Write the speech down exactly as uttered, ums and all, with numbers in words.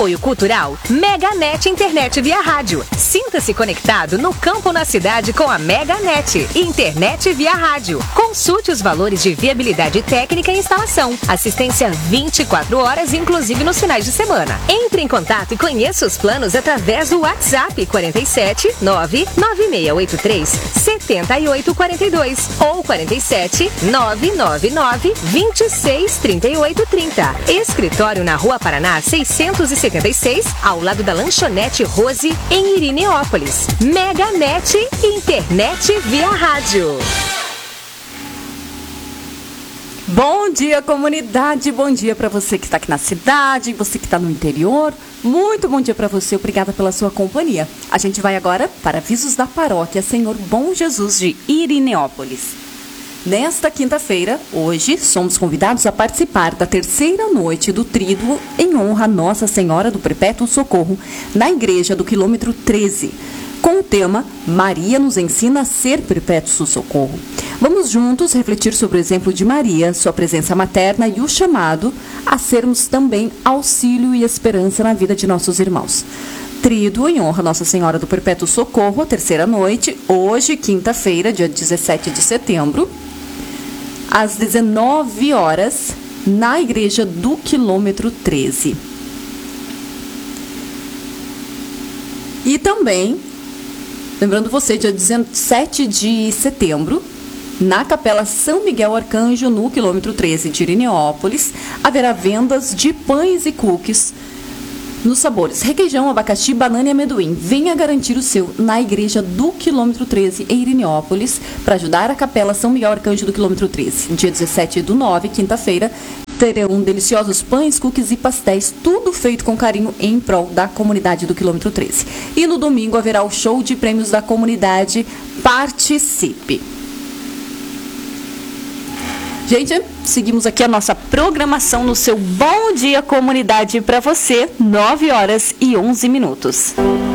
Apoio Cultural MegaNet Internet via rádio. Sinta-se conectado no campo ou na cidade com a MegaNet Internet via rádio. Consulte os valores de viabilidade técnica e instalação. Assistência vinte e quatro horas, inclusive nos finais de semana. Entre em contato e conheça os planos através do WhatsApp quarenta e sete, nove nove seis oito três, sete oito quatro dois ou quarenta e sete, nove nove nove, vinte e seis, trinta e oito, trinta. Escritório na Rua Paraná seiscentos e setenta e seis, ao lado da Lanchonete Rose, em Irineópolis. MegaNet Internet via rádio. Bom dia, comunidade, bom dia para você que está aqui na cidade, você que está no interior, muito bom dia para você, obrigada pela sua companhia. A gente vai agora para avisos da paróquia Senhor Bom Jesus de Irineópolis. Nesta quinta-feira, hoje, somos convidados a participar da terceira noite do Tríduo em honra a Nossa Senhora do Perpétuo Socorro, na igreja do quilômetro treze, com o tema Maria nos ensina a ser Perpétuo Socorro. Vamos juntos refletir sobre o exemplo de Maria, sua presença materna e o chamado a sermos também auxílio e esperança na vida de nossos irmãos. Tríduo em honra a Nossa Senhora do Perpétuo Socorro, a terceira noite, hoje, quinta-feira, dia dezessete de setembro, às dezenove horas, na igreja do quilômetro treze. E também, lembrando você, dia dezessete de setembro, na Capela São Miguel Arcanjo, no quilômetro treze de Irineópolis, haverá vendas de pães e cookies nos sabores requeijão, abacaxi, banana e amendoim. Venha garantir o seu na igreja do quilômetro treze, em Irineópolis, para ajudar a Capela São Miguel Arcanjo do quilômetro treze. Dia dezessete do nove, quinta-feira, terão deliciosos pães, cookies e pastéis, tudo feito com carinho em prol da comunidade do quilômetro treze. E no domingo haverá o show de prêmios da comunidade. Participe! Gente, seguimos aqui a nossa programação no seu Bom Dia Comunidade para você, nove horas e onze minutos.